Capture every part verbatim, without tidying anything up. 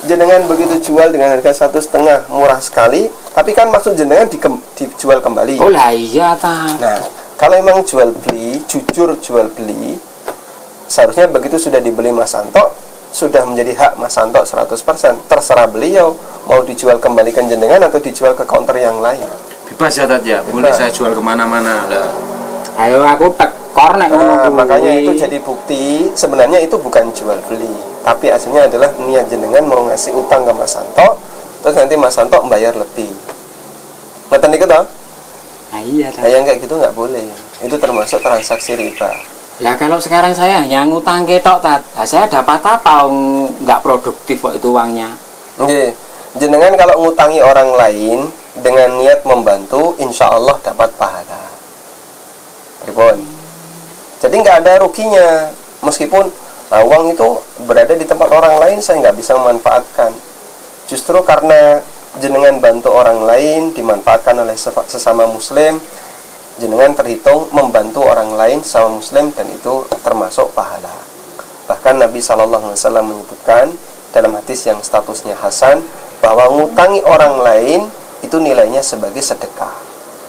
jenengan begitu jual dengan harga satu setengah murah sekali, tapi kan maksud jenengan di, dijual kembali. Oh lah iya ta. Nah, kalau emang jual beli, jujur jual beli, seharusnya begitu sudah dibeli Mas Santo, sudah menjadi hak Mas Santo seratus persen. Terserah beliau mau dijual kembalikan jenengan atau dijual ke counter yang lain. Bebas ya Tat ya, boleh saya jual kemana-mana lah. Ayo aku tekor nek Nah, ngono. makanya itu jadi bukti sebenarnya itu bukan jual beli, tapi aslinya adalah niat jenengan mau ngasih utang ke Mas Santo, terus nanti Mas Santo membayar lebih. Ngerti itu toh? Nah iya ta. Nah, yang kayak gitu nggak boleh. Itu termasuk transaksi riba. Lah kalau sekarang saya hanya ngutang ketok tat, nah, saya dapat apa? Nggak produktif kok itu uangnya. Oke, jenengan kalau ngutangi orang lain dengan niat membantu, insya Allah dapat pahala. Ribon. Jadi nggak ada ruginya, meskipun nah, uang itu berada di tempat orang lain, saya nggak bisa memanfaatkan. Justru karena jenengan bantu orang lain, dimanfaatkan oleh sesama Muslim, jenengan terhitung membantu orang lain sama Muslim, dan itu termasuk pahala. Bahkan Nabi shallallahu alaihi wasallam menyebutkan dalam hadis yang statusnya hasan bahwa ngutangi orang lain itu nilainya sebagai sedekah.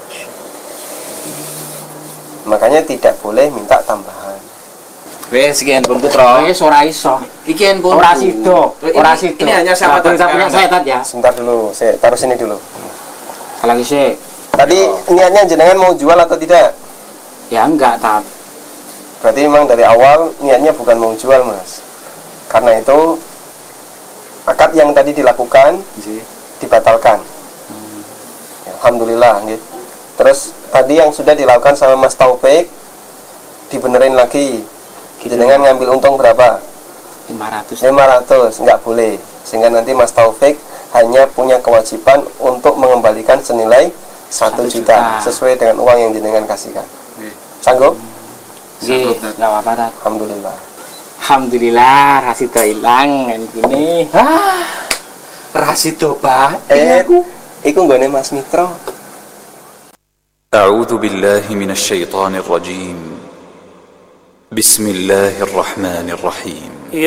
Makanya tidak boleh minta tambahan. Wes sekian pun putra. Wes ora iso. Ikian pun. Ora sido, ora sido. Ini hanya sama Tat punya saya tat ya. Sebentar dulu, saya taruh sini dulu. Kalau sih Tadi niatnya jenengan mau jual atau tidak? ya enggak tat. Berarti memang dari awal niatnya bukan mau jual, Mas. Karena itu akad yang tadi dilakukan dibatalkan. Alhamdulillah gitu. Terus tadi yang sudah dilakukan sama Mas Taufik dibenerin lagi. Jenengan ngambil untung berapa? lima ratus. lima ratus, nggak boleh. Sehingga nanti Mas Taufik hanya punya kewajiban untuk mengembalikan senilai satu juta sesuai dengan uang yang jenengan kasihkan. Sanggup? Nggih, enggak apa-apa tat. Alhamdulillah. Alhamdulillah Rasido ilang kan gini. Ah, Rasido Pak. Eh, iku nggone Mas Mitro. أعوذ بالله من الشيطان الرجيم بسم الله الرحمن الرحيم